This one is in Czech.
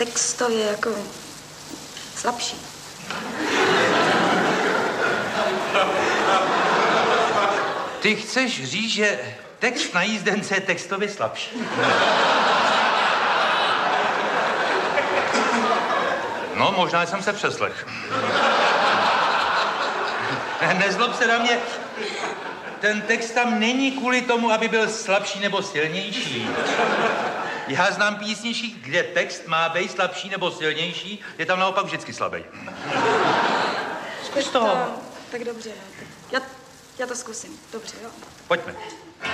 textově jako slabší. Ty chceš říct, že text na jízdence je textově slabší? No, možná jsem se přeslech. Nezlob se na mě. Ten text tam není kvůli tomu, aby byl slabší nebo silnější. Já znám písničky, kde text má být slabší nebo silnější, je tam naopak vždycky slabý. Tak dobře, já to zkusím. Dobře, jo. Pojďme.